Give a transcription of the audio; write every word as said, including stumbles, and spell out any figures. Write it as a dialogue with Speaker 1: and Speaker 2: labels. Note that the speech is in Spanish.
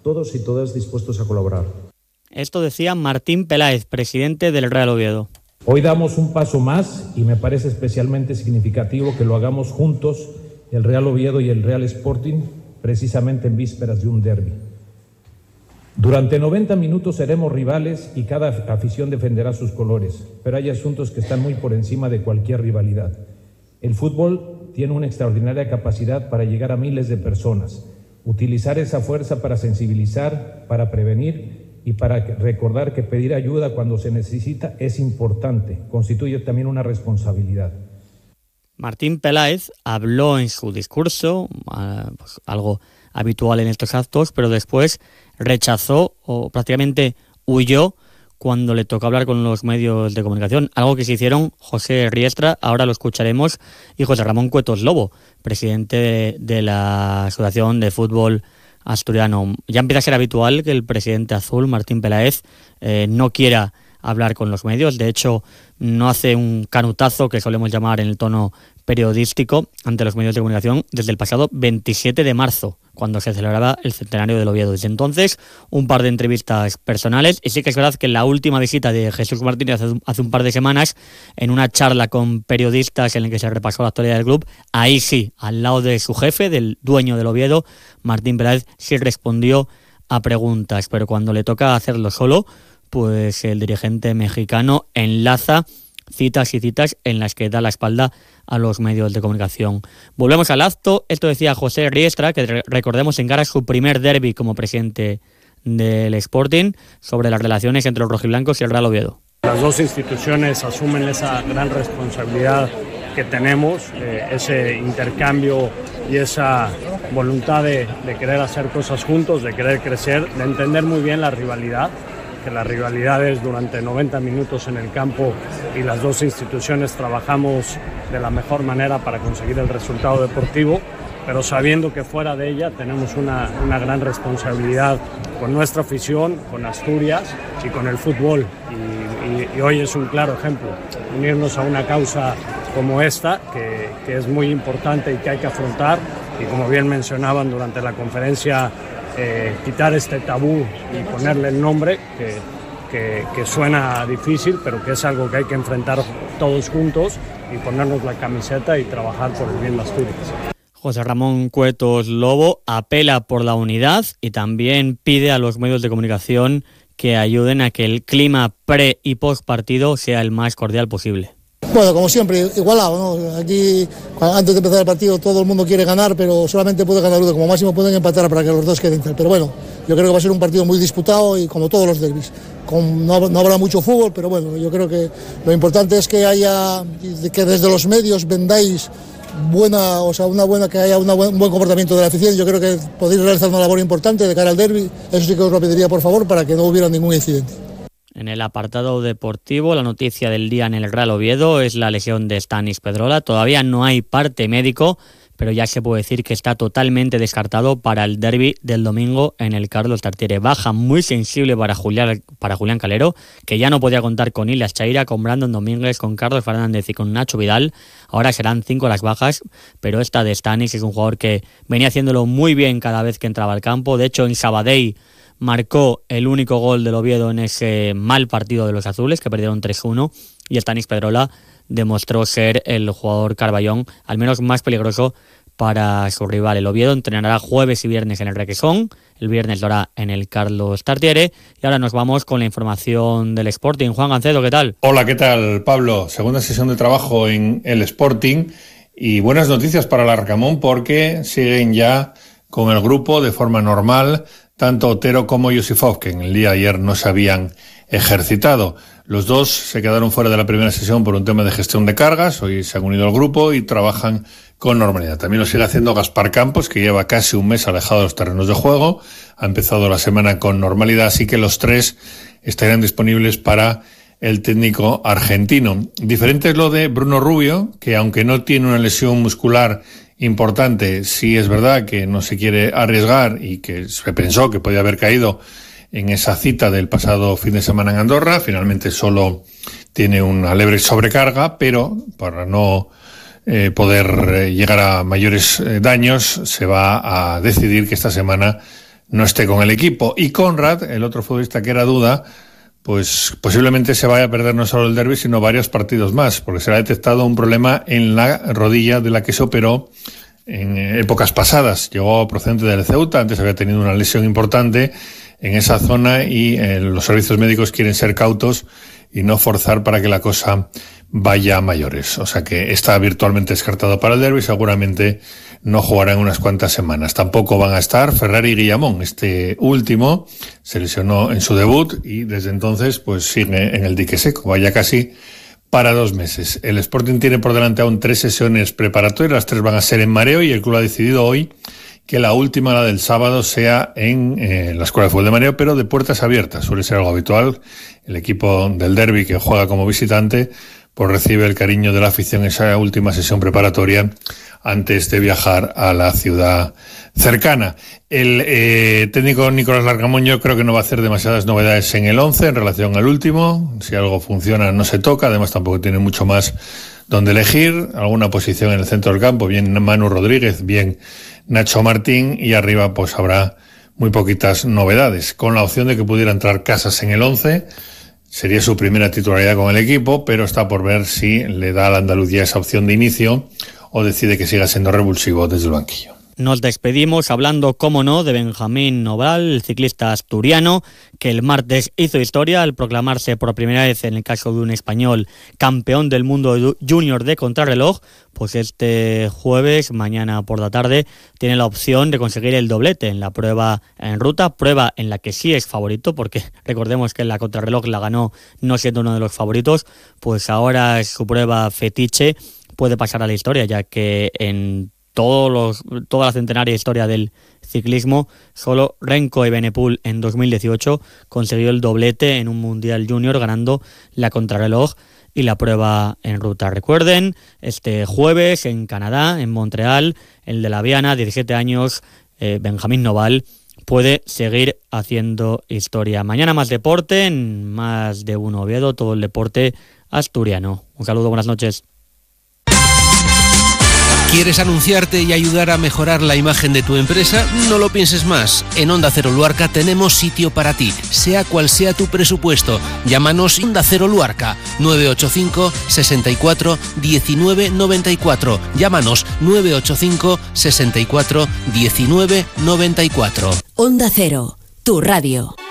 Speaker 1: todos y todas dispuestos a colaborar.
Speaker 2: Esto decía Martín Peláez, presidente del Real Oviedo.
Speaker 1: Hoy damos un paso más y me parece especialmente significativo que lo hagamos juntos, el Real Oviedo y el Real Sporting, precisamente en vísperas de un derbi. Durante noventa minutos seremos rivales y cada afición defenderá sus colores, pero hay asuntos que están muy por encima de cualquier rivalidad. El fútbol tiene una extraordinaria capacidad para llegar a miles de personas, utilizar esa fuerza para sensibilizar, para prevenir y para recordar que pedir ayuda cuando se necesita es importante, constituye también una responsabilidad.
Speaker 2: Martín Peláez habló en su discurso, pues algo habitual en estos actos, pero después rechazó o prácticamente huyó cuando le tocó hablar con los medios de comunicación, algo que se hicieron José Riestra, ahora lo escucharemos, y José Ramón Cuetos Lobo, presidente de, de la Asociación de Fútbol Asturiano. Ya empieza a ser habitual que el presidente azul, Martín Peláez, eh, no quiera hablar con los medios. De hecho, no hace un canutazo, que solemos llamar en el tono periodístico, ante los medios de comunicación desde el pasado veintisiete de marzo, cuando se celebraba el centenario del Oviedo. Desde entonces, un par de entrevistas personales, y sí que es verdad que en la última visita de Jesús Martínez hace, hace un par de semanas, en una charla con periodistas en la que se repasó la actualidad del club, ahí sí, al lado de su jefe, del dueño del Oviedo, Martín Peláez, sí respondió a preguntas, pero cuando le toca hacerlo solo, pues el dirigente mexicano enlaza citas y citas en las que da la espalda a los medios de comunicación. Volvemos al acto. Esto decía José Riestra, que recordemos encara su primer derbi como presidente del Sporting, sobre las relaciones entre los rojiblancos y el Real Oviedo.
Speaker 3: Las dos instituciones asumen esa gran responsabilidad que tenemos, eh, ese intercambio y esa voluntad de, de querer hacer cosas juntos, de querer crecer, de entender muy bien la rivalidad, que las rivalidades durante noventa minutos en el campo y las dos instituciones trabajamos de la mejor manera para conseguir el resultado deportivo, pero sabiendo que fuera de ella tenemos una, una gran responsabilidad con nuestra afición, con Asturias y con el fútbol. Y, y, y hoy es un claro ejemplo, unirnos a una causa como esta, que, que es muy importante y que hay que afrontar, y como bien mencionaban durante la conferencia, Eh, quitar este tabú y ponerle el nombre, que, que, que suena difícil, pero que es algo que hay que enfrentar todos juntos y ponernos la camiseta y trabajar por el bien de Asturias.
Speaker 2: José Ramón Cuetos Lobo apela por la unidad y también pide a los medios de comunicación que ayuden a que el clima pre y post partido sea el más cordial posible.
Speaker 4: Bueno, como siempre, igualado, ¿no? Aquí, antes de empezar el partido, todo el mundo quiere ganar, pero solamente puede ganar uno, como máximo pueden empatar para que los dos queden. Pero bueno, yo creo que va a ser un partido muy disputado y como todos los derbis. Con, no, no habrá mucho fútbol, pero bueno, yo creo que lo importante es que haya, que desde los medios vendáis buena, o sea, una buena, que haya una buen, un buen comportamiento de la afición. Yo creo que podéis realizar una labor importante de cara al derbi. Eso sí que os lo pediría, por favor, para que no hubiera ningún incidente.
Speaker 2: En el apartado deportivo, la noticia del día en el Real Oviedo es la lesión de Stanis Pedrola. Todavía no hay parte médico, pero ya se puede decir que está totalmente descartado para el derbi del domingo en el Carlos Tartiere. Baja muy sensible para Julián, para Julián Calero, que ya no podía contar con Ilas Chaira, con Brandon Domínguez, con Carlos Fernández y con Nacho Vidal. Ahora serán cinco las bajas, pero esta de Stanis es un jugador que venía haciéndolo muy bien cada vez que entraba al campo. De hecho, en Sabadell marcó el único gol del Oviedo en ese mal partido de los azules, que perdieron tres uno, y Stanis Pedrola demostró ser el jugador Carballón, al menos más peligroso para su rival. El Oviedo entrenará jueves y viernes en el Requesón, el viernes lo hará en el Carlos Tartiere, y ahora nos vamos con la información del Sporting. Juan Gancedo, ¿qué tal?
Speaker 5: Hola, ¿qué tal, Pablo? Segunda sesión de trabajo en el Sporting, y buenas noticias para el Arcamón, porque siguen ya con el grupo de forma normal, tanto Otero como Yusifov, que en el día de ayer no se habían ejercitado. Los dos se quedaron fuera de la primera sesión por un tema de gestión de cargas. Hoy se han unido al grupo y trabajan con normalidad. También lo sigue haciendo Gaspar Campos, que lleva casi un mes alejado de los terrenos de juego. Ha empezado la semana con normalidad, así que los tres estarían disponibles para el técnico argentino. Diferente es lo de Bruno Rubio, que aunque no tiene una lesión muscular importante, sí es verdad que no se quiere arriesgar y que se pensó que podía haber caído en esa cita del pasado fin de semana en Andorra. Finalmente solo tiene una leve sobrecarga, pero para no eh, poder eh, llegar a mayores eh, daños, se va a decidir que esta semana no esté con el equipo. Y Konrad, el otro futbolista que era duda, pues posiblemente se vaya a perder no solo el derbi, sino varios partidos más, porque se le ha detectado un problema en la rodilla de la que se operó en épocas pasadas. Llegó procedente del Ceuta, antes había tenido una lesión importante en esa zona y eh, los servicios médicos quieren ser cautos y no forzar para que la cosa vaya a mayores. O sea que está virtualmente descartado para el derbi, seguramente no jugará en unas cuantas semanas. Tampoco van a estar Ferrari y Guillamón. Este último se lesionó en su debut y desde entonces pues sigue en el dique seco, vaya casi para dos meses. El Sporting tiene por delante aún tres sesiones preparatorias, las tres van a ser en Mareo y el club ha decidido hoy que la última, la del sábado, sea en eh, la Escuela de Fútbol de Mareo, pero de puertas abiertas. Suele ser algo habitual. El equipo del derbi que juega como visitante pues recibe el cariño de la afición en esa última sesión preparatoria antes de viajar a la ciudad cercana. El eh, técnico Nicolás Larcamón yo creo que no va a hacer demasiadas novedades en el once en relación al último. Si algo funciona no se toca, además tampoco tiene mucho más donde elegir. Alguna posición en el centro del campo, bien Manu Rodríguez, bien Nacho Martín, y arriba pues habrá muy poquitas novedades, con la opción de que pudiera entrar Casas en el once. Sería su primera titularidad con el equipo, pero está por ver si le da al Andalucía esa opción de inicio o decide que siga siendo revulsivo desde el banquillo.
Speaker 2: Nos despedimos hablando, cómo no, de Benjamín Nobral, el ciclista asturiano, que el martes hizo historia al proclamarse por primera vez, en el caso de un español, campeón del mundo junior de contrarreloj. Pues este jueves, mañana por la tarde, tiene la opción de conseguir el doblete en la prueba en ruta, prueba en la que sí es favorito, porque recordemos que en la contrarreloj la ganó no siendo uno de los favoritos. Pues ahora es su prueba fetiche, puede pasar a la historia, ya que en todos los, toda la centenaria historia del ciclismo, solo Renko Evenepoel en dos mil dieciocho consiguió el doblete en un Mundial Junior, ganando la contrarreloj y la prueba en ruta. Recuerden, este jueves en Canadá, en Montreal, el de la Viana, diecisiete años, eh, Benjamín Nobal, puede seguir haciendo historia. Mañana más deporte, en Más de Uno Oviedo, todo el deporte asturiano. Un saludo, buenas noches.
Speaker 6: ¿Quieres anunciarte y ayudar a mejorar la imagen de tu empresa? No lo pienses más. En Onda Cero Luarca tenemos sitio para ti, sea cual sea tu presupuesto. Llámanos Onda Cero Luarca, nueve ocho cinco, sesenta y cuatro, diecinueve noventa y cuatro. Llámanos nueve ocho cinco, sesenta y cuatro, diecinueve noventa y cuatro.
Speaker 7: Onda Cero, tu radio.